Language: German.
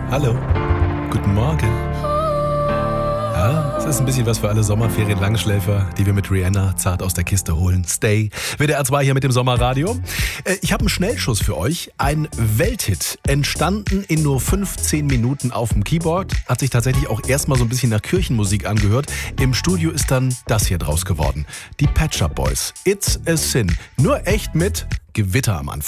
Hallo, guten Morgen. Ja, es ist ein bisschen was für alle Sommerferien-Langschläfer, die wir mit Rihanna zart aus der Kiste holen. Stay. WDR 2 hier mit dem Sommerradio. Ich habe einen Schnellschuss für euch. Ein Welthit, entstanden in nur 15 Minuten auf dem Keyboard. Hat sich tatsächlich auch erstmal so ein bisschen nach Kirchenmusik angehört. Im Studio ist dann das hier draus geworden. Die Pet Shop Boys. It's a Sin. Nur echt mit Gewitter am Anfang.